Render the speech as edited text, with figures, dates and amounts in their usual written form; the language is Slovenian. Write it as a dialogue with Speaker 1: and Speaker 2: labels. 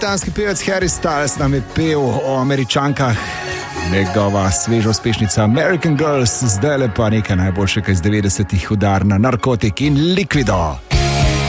Speaker 1: britanski pevec Harry Styles nam je pel o Američankah. Njegova sveža uspešnica American Girls, zdaj le pa nekaj najboljšega iz 90-ih, udar na Narkotik in Likvido.